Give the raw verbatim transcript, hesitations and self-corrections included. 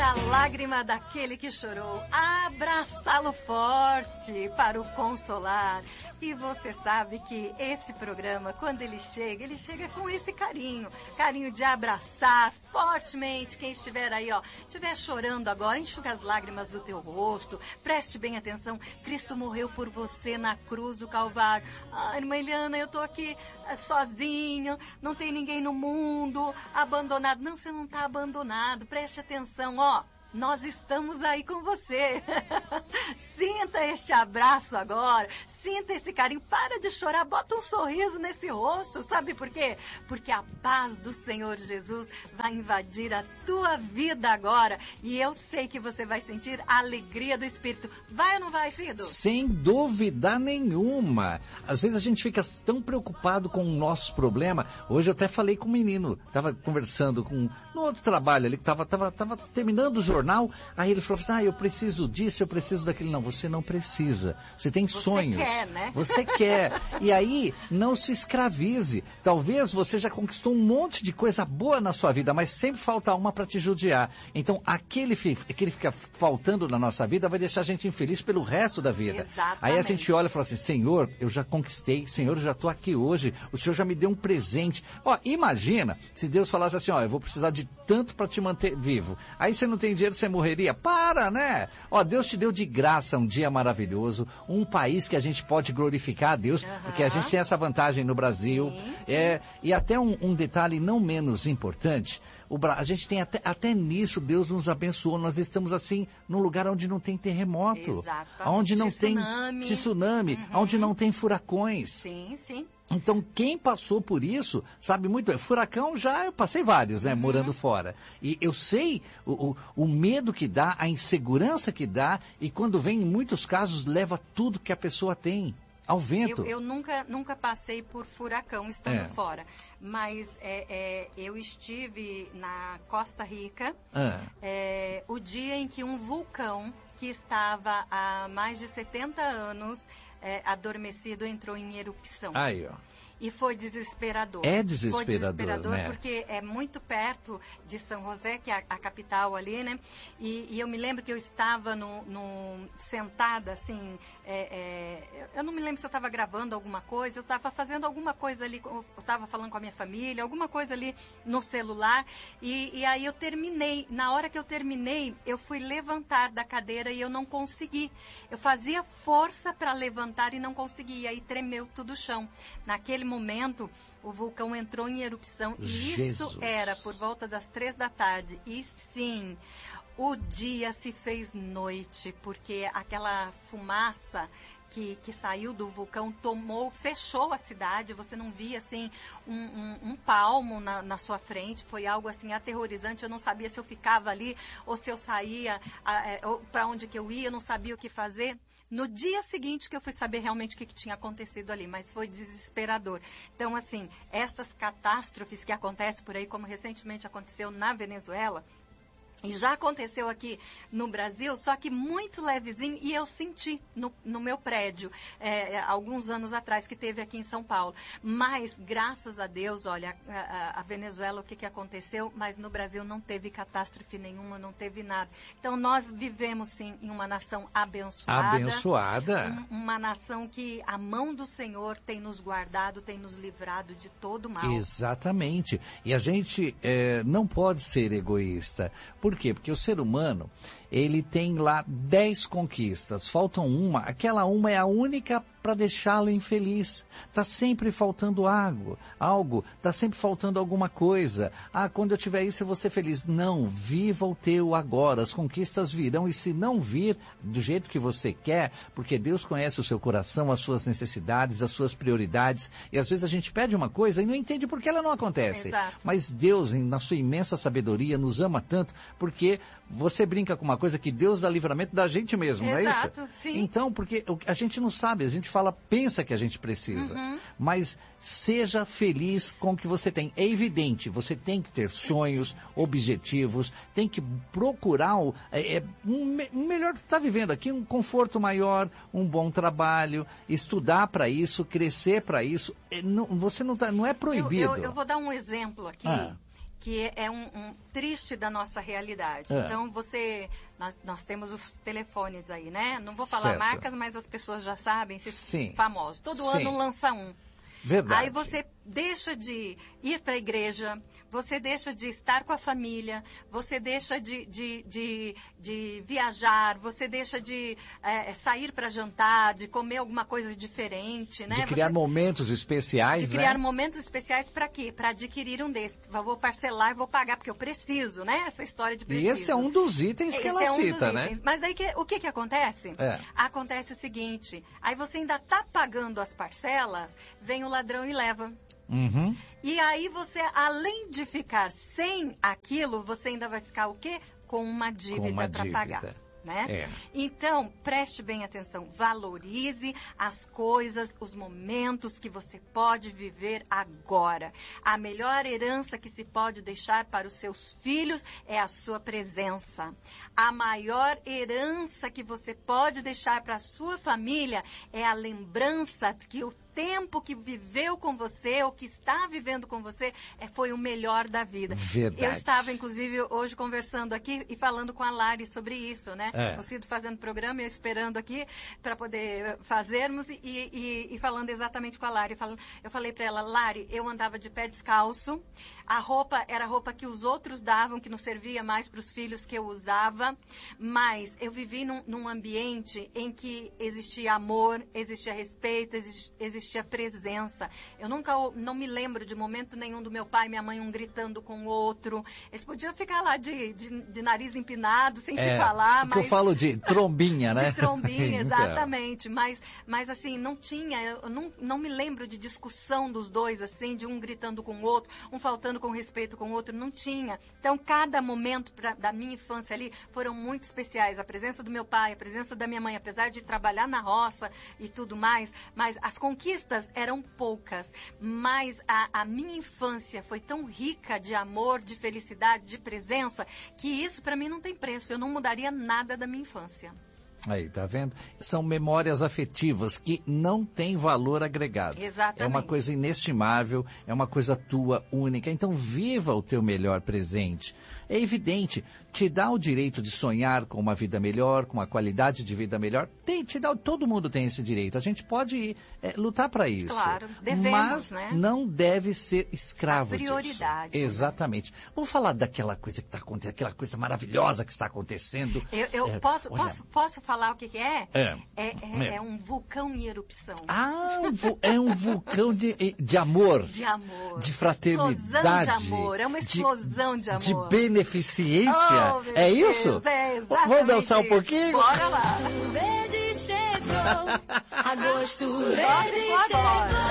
a lágrima daquele que chorou, abraçá-lo forte para o consolar. E você sabe que esse programa, quando ele chega, ele chega com esse carinho, carinho de abraçar fortemente quem estiver aí, ó, estiver chorando agora, enxuga as lágrimas do teu rosto, preste bem atenção, Cristo morreu por você na cruz do Calvário. Ah, irmã Eliana, eu tô aqui sozinha, não tem ninguém no mundo, abandonado. Não, você não está abandonado, preste atenção, ó. Nós estamos aí com você. Sinta este abraço agora. Sinta esse carinho. Para de chorar. Bota um sorriso nesse rosto. Sabe por quê? Porque a paz do Senhor Jesus vai invadir a tua vida agora. E eu sei que você vai sentir a alegria do Espírito. Vai ou não vai, Cido? Sem dúvida nenhuma. Às vezes a gente fica tão preocupado com o nosso problema. Hoje eu até falei com um menino. Estava conversando com no outro trabalho ali. Estava tava, tava terminando o jornal. Aí ele falou assim, ah, eu preciso disso, eu preciso daquilo. Não, você não precisa. Você tem você sonhos. Você quer, né? Você quer. E aí, não se escravize. Talvez você já conquistou um monte de coisa boa na sua vida, mas sempre falta uma para te judiar. Então, aquele que fica faltando na nossa vida vai deixar a gente infeliz pelo resto da vida. Exatamente. Aí a gente olha e fala assim, Senhor, eu já conquistei. Senhor, eu já estou aqui hoje. O Senhor já me deu um presente. Ó, imagina se Deus falasse assim, ó, eu vou precisar de tanto para te manter vivo. Aí você não tem dinheiro, você morreria. Para, né? Ó, Deus te deu de graça um dia maravilhoso, um país que a gente pode glorificar a Deus, uhum. Porque a gente tem essa vantagem no Brasil. Sim, sim. É, e até um, um detalhe não menos importante, o, a gente tem até, até nisso, Deus nos abençoou. Nós estamos assim, num lugar onde não tem terremoto. Exatamente. Onde não tsunami. tem tsunami, uhum. Onde não tem furacões. Sim, sim. Então, quem passou por isso, sabe muito bem. Furacão já, eu passei vários, né, uhum. morando fora. E eu sei o, o, o medo que dá, a insegurança que dá, e quando vem, em muitos casos, leva tudo que a pessoa tem ao vento. Eu, eu nunca, nunca passei por furacão estando é. fora, mas é, é, eu estive na Costa Rica, ah. é, o dia em que um vulcão que estava há mais de setenta anos é, adormecido entrou em erupção. Aí, ó. E foi desesperador. É desesperador, Foi desesperador, né? Porque é muito perto de São José, que é a, a capital ali, né? E, e eu me lembro que eu estava no, no, sentada, assim, é, é, eu não me lembro se eu estava gravando alguma coisa, eu estava fazendo alguma coisa ali, eu estava falando com a minha família, alguma coisa ali no celular, e, e aí eu terminei. Na hora que eu terminei, eu fui levantar da cadeira e eu não consegui. Eu fazia força para levantar e não consegui, e aí tremeu tudo o chão. Naquele momento, o vulcão entrou em erupção e Jesus. Isso era por volta das três da tarde. E sim, o dia se fez noite, porque aquela fumaça que, que saiu do vulcão tomou, fechou a cidade. Você não via assim um, um, um palmo na, na sua frente. Foi algo assim aterrorizante. Eu não sabia se eu ficava ali ou se eu saía, para onde que eu ia. Eu não sabia o que fazer. No dia seguinte que eu fui saber realmente o que, que tinha acontecido ali, mas foi desesperador. Então, assim, essas catástrofes que acontecem por aí, como recentemente aconteceu na Venezuela, e já aconteceu aqui no Brasil, só que muito levezinho, e eu senti no, no meu prédio, é, alguns anos atrás, que teve aqui em São Paulo. Mas, graças a Deus, olha, a, a Venezuela, o que, que aconteceu, mas no Brasil não teve catástrofe nenhuma, não teve nada. Então, nós vivemos, sim, em uma nação abençoada. Abençoada. Um, uma nação que a mão do Senhor tem nos guardado, tem nos livrado de todo mal. Exatamente. E a gente é, não pode ser egoísta. Por quê? Porque o ser humano, ele tem lá dez conquistas, faltam uma, aquela uma é a única para deixá-lo infeliz. Está sempre faltando algo, algo, está sempre faltando alguma coisa. Ah, quando eu tiver isso eu vou ser feliz. Não, viva o teu agora, as conquistas virão, e se não vir do jeito que você quer, porque Deus conhece o seu coração, as suas necessidades, as suas prioridades, e às vezes a gente pede uma coisa e não entende por que ela não acontece. Exato. Mas Deus, na sua imensa sabedoria, nos ama tanto, porque você brinca com uma coisa que Deus dá livramento da gente mesmo, Exato, não é isso? Sim. Então, porque a gente não sabe, a gente fala, pensa que a gente precisa, uhum. mas seja feliz com o que você tem. É evidente, você tem que ter sonhos, objetivos, tem que procurar um, é, um, um melhor que está vivendo aqui, um conforto maior, um bom trabalho, estudar para isso, crescer para isso. É, não, você não, tá, não é proibido. Eu, eu, eu vou dar um exemplo aqui. Ah. que é um, um triste da nossa realidade. É. Então, você... Nós, nós temos os telefones aí, né? Não vou falar Certo. marcas, mas as pessoas já sabem, esses Sim. famosos. Todo Sim. ano lança um. Verdade. Aí você deixa de ir para a igreja, você deixa de estar com a família, você deixa de, de, de, de viajar, você deixa de é, sair para jantar, de comer alguma coisa diferente, né? De criar você, momentos especiais, De criar né? momentos especiais para quê? Para adquirir um desses. Eu vou parcelar e vou pagar, porque eu preciso, né? Essa história de preciso. E esse é um dos itens que Esse ela é um cita, dos né? itens. Mas aí que, o que que acontece? É. Acontece o seguinte, aí você ainda está pagando as parcelas, vem o ladrão e leva. Uhum. E aí você, além de ficar sem aquilo, você ainda vai ficar o quê? Com uma dívida para pagar. Né? É. Então, preste bem atenção, valorize as coisas, os momentos que você pode viver agora. A melhor herança que se pode deixar para os seus filhos é a sua presença. A maior herança que você pode deixar para a sua família é a lembrança que o tempo que viveu com você, ou que está vivendo com você, é, foi o melhor da vida. Verdade. Eu estava, inclusive, hoje conversando aqui e falando com a Lari sobre isso, né? É. O Cido fazendo programa e eu esperando aqui para poder fazermos e, e, e falando exatamente com a Lari. Falando, eu falei para ela, Lari, eu andava de pé descalço, a roupa era a roupa que os outros davam, que não servia mais para os filhos que eu usava, mas eu vivi num, num ambiente em que existia amor, existia respeito, existia, existia presença. Eu nunca, não me lembro de momento nenhum do meu pai e minha mãe um gritando com o outro. Eles podiam ficar lá de, de, de nariz empinado, sem é, se falar, o mas... que eu falo de trombinha, né? De trombinha, Então. exatamente. Mas, mas assim, não tinha, eu não, não me lembro de discussão dos dois, assim, de um gritando com o outro, um faltando com respeito com o outro, não tinha. Então, cada momento pra, da minha infância ali foram muito especiais. A presença do meu pai, a presença da minha mãe, apesar de trabalhar na roça e tudo mais, mas as conquistas eram poucas. Mas a, a minha infância foi tão rica de amor, de felicidade, de presença, que isso para mim não tem preço. Eu não mudaria nada da minha infância. Aí, tá vendo? São memórias afetivas que não têm valor agregado. Exatamente. É uma coisa inestimável, é uma coisa tua, única. Então, viva o teu melhor presente. É evidente, te dá o direito de sonhar com uma vida melhor, com uma qualidade de vida melhor. Tem, te dá, todo mundo tem esse direito. A gente pode é, lutar para isso. Claro, devemos, mas né? não deve ser escravo a prioridade. disso. Exatamente. Né? Vamos falar daquela coisa que está acontecendo, aquela coisa maravilhosa que está acontecendo. Eu, eu é, posso, olha, posso, posso falar o que, que é? É. É, é, é um vulcão em erupção. Ah, é um vulcão de, de amor. De amor. De fraternidade. Explosão de amor. É uma explosão de, de amor. De beneficência. Oh, meu é Deus, isso? É exatamente Vamos dançar um isso. pouquinho? Bora lá. Verde chegou, agosto Nossa, verde chegou.